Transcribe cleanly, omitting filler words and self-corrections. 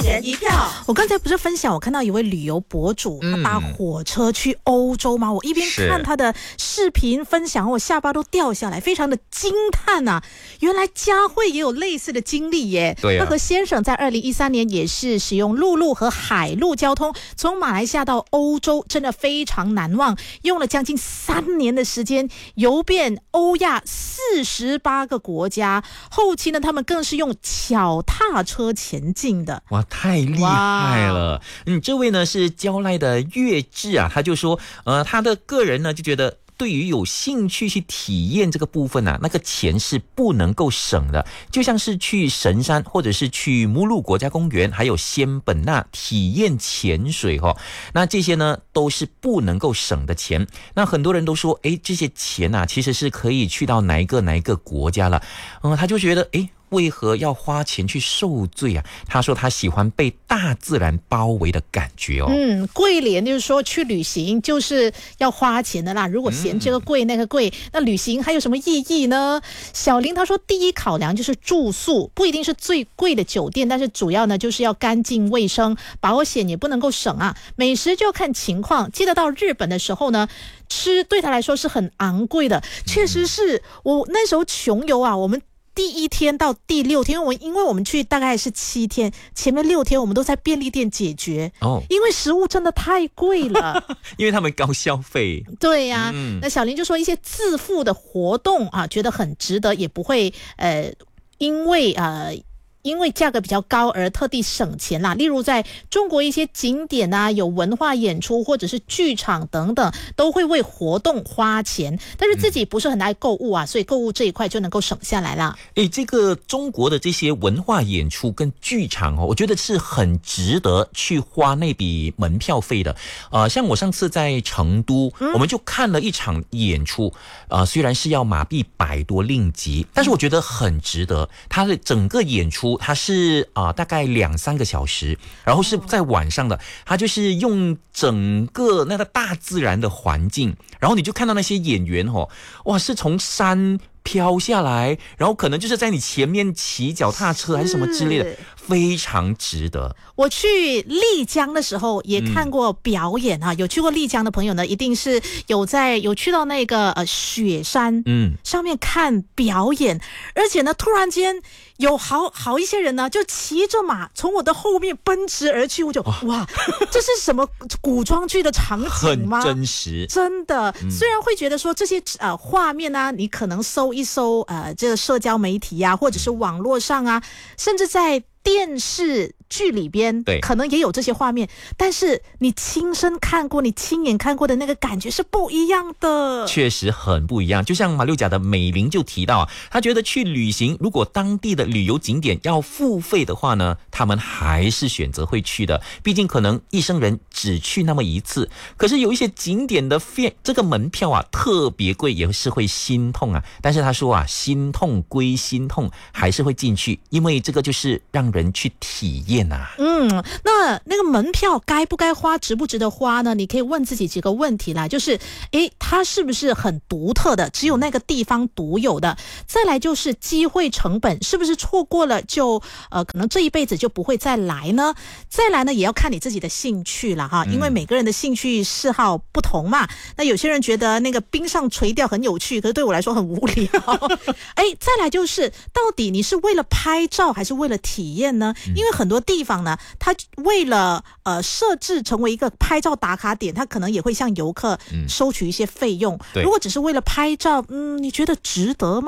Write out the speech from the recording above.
人一票。我刚才不是分享，我看到一位旅游博主，他搭火车去欧洲吗？我一边看他的视频分享，我下巴都掉下来，非常的惊叹啊！原来佳慧也有类似的经历耶。 对啊， 他和先生在2013年也是使用陆路和海路交通，从马来西亚到欧洲，真的非常难忘，用了将近3年的时间，游遍欧亚48个国家。后期呢，他们更是用脚踏车前进的。 哇，太厉害了！这位呢是交赖的月志啊，他就说，他的个人呢就觉得，对于有兴趣去体验这个部分啊，那个钱是不能够省的。就像是去神山，或者是去目录国家公园，还有仙本那体验潜水那这些呢都是不能够省的钱。那很多人都说，这些钱啊其实是可以去到哪一个国家了。他就觉得，为何要花钱去受罪啊？他说他喜欢被大自然包围的感觉贵廉就是说去旅行就是要花钱的啦。如果嫌这个贵那个贵，那旅行还有什么意义呢？小林他说，第一考量就是住宿，不一定是最贵的酒店，但是主要呢就是要干净卫生，保险也不能够省啊。美食就要看情况。记得到日本的时候呢，吃对他来说是很昂贵的，确实是我那时候穷游啊，我们第1天到第6天，因为我们去大概是7天，前面6天我们都在便利店解决因为食物真的太贵了因为他们高消费。 对呀，那小林就说一些自付的活动啊，觉得很值得，也不会因为价格比较高而特地省钱啦。例如在中国一些景点啊，有文化演出或者是剧场等等，都会为活动花钱，但是自己不是很爱购物啊，所以购物这一块就能够省下来啦。 这个中国的这些文化演出跟剧场我觉得是很值得去花那笔门票费的。像我上次在成都，我们就看了一场演出，虽然是要马币100多令吉，但是我觉得很值得。它的整个演出它是大概2-3个小时，然后是在晚上的，它就是用整个那个大自然的环境，然后你就看到那些演员哇，是从山飘下来，然后可能就是在你前面骑脚踏车还是什么之类的，非常值得。 我去丽江的时候也看过表演有去过丽江的朋友呢，一定是有去到那个雪山上面看表演，而且呢突然间有好一些人呢就骑着马从我的后面奔驰而去，我就哇，这是什么古装剧的场景吗？ 很真实， 真的。虽然会觉得说这些画面啊，你可能搜一搜这个社交媒体啊，或者是网络上啊，甚至在电视剧里边可能也有这些画面，但是你亲身看过，你亲眼看过的那个感觉是不一样的， 确实很不一样。就像马六甲的美玲就提到他觉得去旅行，如果当地的旅游景点要付费的话呢，他们还是选择会去的，毕竟可能一生人只去那么一次。可是有一些景点的这个门票特别贵，也是会心痛但是他说心痛归心痛，还是会进去，因为这个就是让人去体验那个门票该不该花，值不值得花呢？你可以问自己几个问题啦，就是它是不是很独特的，只有那个地方独有的？再来就是机会成本，是不是错过了就可能这一辈子就不会再来呢？再来呢，也要看你自己的兴趣了因为每个人的兴趣嗜好不同嘛。那有些人觉得那个冰上垂钓很有趣，可是对我来说很无聊再来就是到底你是为了拍照还是为了体验呢？因为很多地方呢，它为了设置成为一个拍照打卡点，它可能也会向游客收取一些费用。如果只是为了拍照，你觉得值得吗？